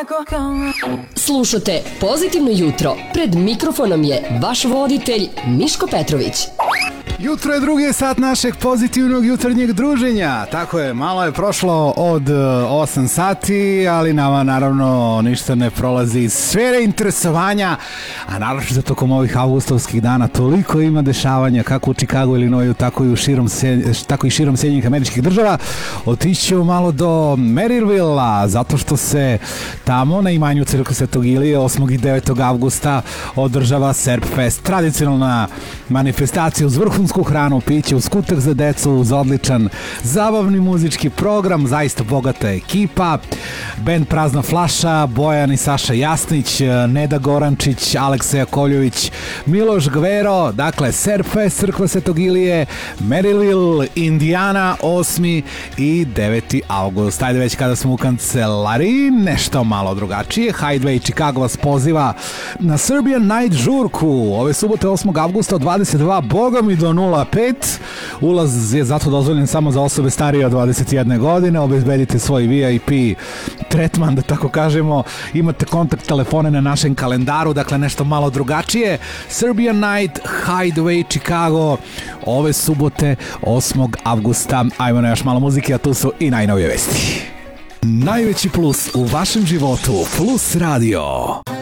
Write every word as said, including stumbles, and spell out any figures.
Slušate Pozitivno jutro. Pred mikrofonom je vaš voditelj Miško Petrović. Jutro je drugi sat našeg pozitivnog jutarnjeg druženja. Tako je, malo je prošlo od osam sati, ali nama naravno ništa ne prolazi iz sfere interesovanja, a naročito tokom ovih avgustovskih dana toliko ima dešavanja kako u Chicagu, Illinoisu, tako i u širom tako i širom Sjedinjenih Američkih Država. Otići ćemo malo do Maryville-a, zato što se tamo na imanju Crkve Svetog Ilije osmog i devetog avgusta održava Serpfest, tradicionalna manifestacija uz vrhunsku hranu, piće, uz kutak za decu, uz odličan zabavni muzički program, zaista bogata ekipa, bend Prazna flaša, Bojan i Saša Jasnić, Neda Gorančić, Aleksa Jakovljević, Miloš Gvero, dakle Serpfest, Crkva Svetog Ilije, Maryville, Indiana, osmi i deveti avgust. Ajde, već kada smo u kancelariji, nešto malo drugačije. Hideaway Chicago vas poziva na Serbian Night žurku ove subote osmog avgusta od dvadeset dva, boga mi do nula pet. Ulaz je zato dozvoljen samo za osobe starije od dvadeset jedne godine. Obezbedite svoj V I P tretman, da tako kažemo. Imate kontakt telefone na našem kalendaru, dakle nešto malo drugačije. Serbian Night, Hideaway Chicago ove subote osmog avgusta. Ajmo na još malo muzike, a tu su i najnovije vesti. Najveći plus u vašem životu, Plus Radio.